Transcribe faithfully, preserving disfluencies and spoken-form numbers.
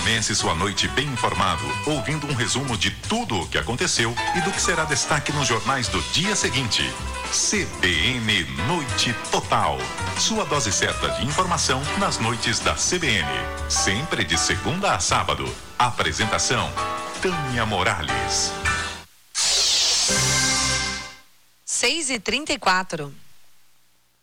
Comece sua noite bem informado, ouvindo um resumo de tudo o que aconteceu e do que será destaque nos jornais do dia seguinte. C B N Noite Total. Sua dose certa de informação nas noites da C B N. Sempre de segunda a sábado. Apresentação: Tânia Morales. seis e trinta e quatro.